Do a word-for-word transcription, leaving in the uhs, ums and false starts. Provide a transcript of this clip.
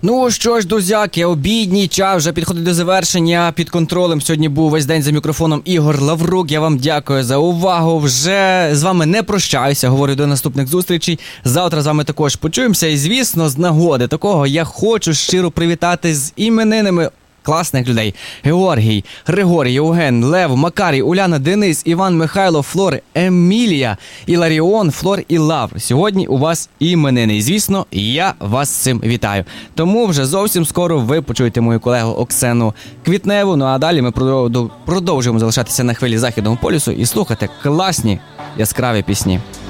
Ну що ж, друзяки, обідній час вже підходить до завершення. Під контролем сьогодні був весь день за мікрофоном Ігор Лаврук. Я вам дякую за увагу. Вже з вами не прощаюся, говорю до наступних зустрічей. Завтра з вами також почуємося. І, звісно, з нагоди такого я хочу щиро привітати з іменинами класних людей. Георгій, Григорій, Євген, Лев, Макарій, Уляна, Денис, Іван, Михайло, Флор, Емілія, Іларіон, Флор і Лавр. Сьогодні у вас іменини. І, звісно, я вас з цим вітаю. Тому вже зовсім скоро ви почуєте мою колегу Оксану Квітневу. Ну а далі ми продовжуємо залишатися на хвилі Західного полюсу і слухати класні яскраві пісні.